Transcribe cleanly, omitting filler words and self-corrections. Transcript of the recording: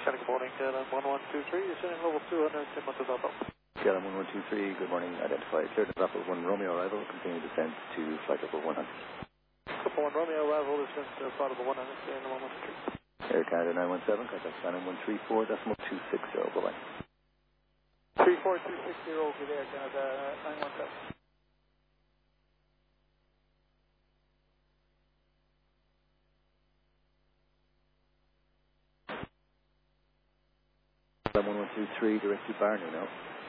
Good morning, KLM 1123, descending level 200, 10 months of Alpha. KLM 1123, good morning, identify cleared at Apple 1 Romeo arrival, continue descent to flight level 100. Couple 1 Romeo arrival, descent to flight level 100, KLM 1123. Air Canada 917, contact Shannon 134.260, bye-bye. 34260, good Air Canada 917. KLM 1123, direct to Barney now.